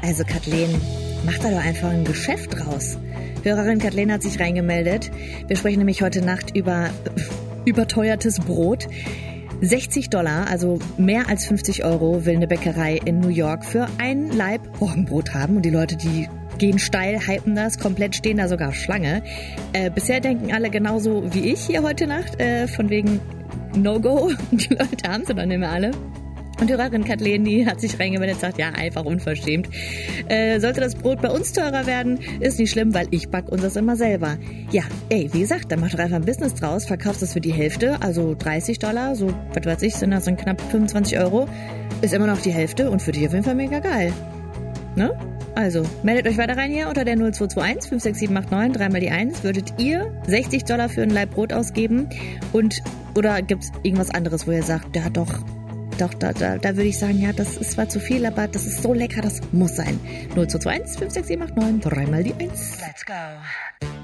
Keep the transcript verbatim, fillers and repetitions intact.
Also Kathleen, mach da doch einfach ein Geschäft draus. Hörerin Kathleen hat sich reingemeldet. Wir sprechen nämlich heute Nacht über überteuertes Brot. sechzig Dollar, also mehr als fünfzig Euro, will eine Bäckerei in New York für ein Laib Roggenbrot haben. Und die Leute, die gehen steil, hypen das, komplett stehen da sogar Schlange. Äh, bisher denken alle genauso wie ich hier heute Nacht, äh, von wegen No-Go. Die Leute haben sie doch nicht mehr alle. Und Hörerin Kathleen, die hat sich reingemeldet und sagt, ja, einfach unverschämt. Äh, sollte das Brot bei uns teurer werden, ist nicht schlimm, weil ich back unseres immer selber. Ja, ey, wie gesagt, dann mach doch einfach ein Business draus, verkaufst das für die Hälfte, also dreißig Dollar, so, was weiß ich, sind das dann knapp fünfundzwanzig Euro, ist immer noch die Hälfte und für dich auf jeden Fall mega geil. Ne? Also, meldet euch weiter rein hier unter der null zwei zwei eins fünf sechs sieben acht neun, dreimal die eins. Würdet ihr sechzig Dollar für ein Laib Brot ausgeben? Und, oder gibt's irgendwas anderes, wo ihr sagt, ja doch, Doch, da, da, da würde ich sagen, ja, das ist zwar zu viel, aber das ist so lecker, das muss sein. null zwei zwei eins fünf sechs sieben acht neun, dreimal die eins. Let's go.